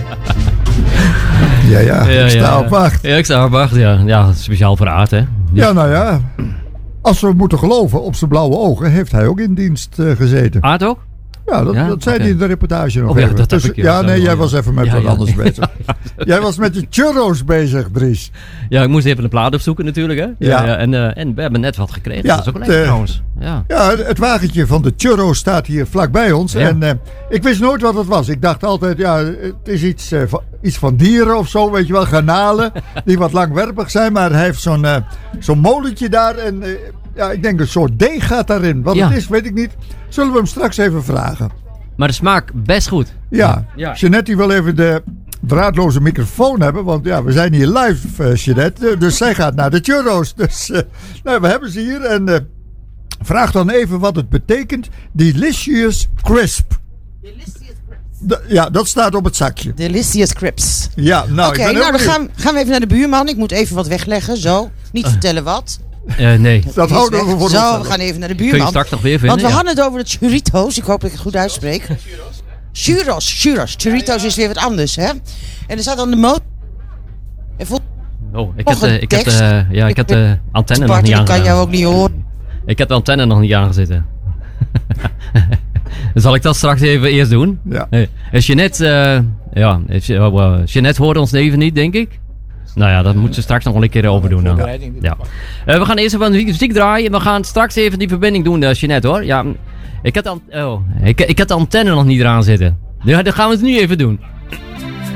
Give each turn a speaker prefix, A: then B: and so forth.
A: Ja, ik sta op wacht.
B: Ja, ik sta op wacht, ja. Ja, speciaal voor Aard, hè.
A: Ja, nou ja. Als we moeten geloven, op zijn blauwe ogen heeft hij ook in dienst gezeten.
B: Aard ook?
A: Ja, dat zei hij in de reportage nog
B: ja,
A: even.
B: dat heb ik,
A: jij was even met wat anders bezig. Jij was met de churros bezig, Dries.
B: Ja, ik moest even een plaat opzoeken natuurlijk, hè.
A: Ja.
B: En we hebben net wat gekregen.
A: Ja,
B: dat is ook lekker trouwens. Ja,
A: het wagentje van de churros staat hier vlakbij ons. Ja. En ik wist nooit wat het was. Ik dacht altijd, het is iets van dieren of zo, weet je wel. Garnalen, die wat langwerpig zijn. Maar hij heeft zo'n molentje daar en... ik denk een soort deeg gaat daarin. Wat het is, weet ik niet. Zullen we hem straks even vragen.
B: Maar de smaak best goed.
A: Ja. Jeanette wil even de draadloze microfoon hebben. Want we zijn hier live, Jeanette. Dus zij gaat naar de churros. Dus we hebben ze hier. En vraag dan even wat het betekent. Delicious Crisp. Dat staat op het zakje.
C: Delicious Crisps.
A: Ja,
C: Oké, dan gaan we even naar de buurman. Ik moet even wat wegleggen, zo. Niet vertellen wat.
B: Nee.
A: Dat houden we voor ons.
C: Zo, we gaan even naar de buurman.
B: Kun je straks nog weer vinden?
C: Want we hadden het over de churritos. Ik hoop dat ik het goed uitspreek. Churros. Churritos is weer wat anders, hè? En er staat dan de motor.
B: Ik heb de antenne nog niet aangezet.
C: Dat kan jou ook niet horen.
B: Ik heb de antenne nog niet aangezet. Zal ik dat straks even eerst doen?
A: Ja.
B: Jeanette, Jeanette hoort ons even niet, denk ik. Nou ja, dat moet ze straks nog wel een keer overdoen. Ja. We gaan eerst even muziek draaien. We gaan straks even die verbinding doen, Jeanette, hoor. Ja, ik heb de antenne nog niet eraan zitten. Ja, dat gaan we het nu even doen.